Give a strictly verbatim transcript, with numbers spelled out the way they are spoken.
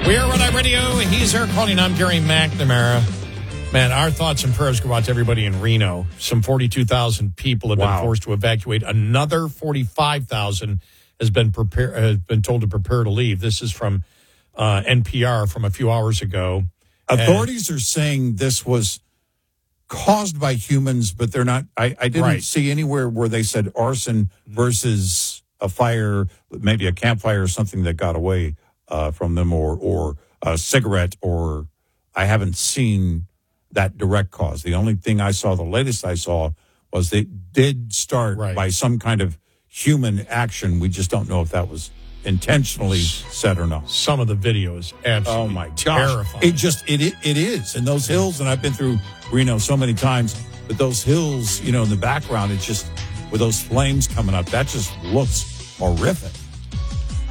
We are Red Eye Radio. He's Eric Calling. I'm Gary McNamara. Man, our thoughts and prayers go out to everybody in Reno. Some forty-two thousand people have Wow. been forced to evacuate. Another forty-five thousand has been prepare, has been told to prepare to leave. This is from uh, N P R from a few hours ago. Authorities and, are saying this was caused by humans, but they're not. I, I didn't right. see anywhere where they said arson versus a fire, maybe a campfire or something that got away uh, from them, or or a cigarette, or I haven't seen that direct cause. The only thing I saw, the latest I saw, was they did start right. by some kind of human action. We just don't know if that was intentionally said or not. Some of the video is absolutely oh my gosh. terrifying. It just it, it it is. And those hills, and I've been through Reno so many times, but those hills, you know, in the background, it's just with those flames coming up, that just looks horrific.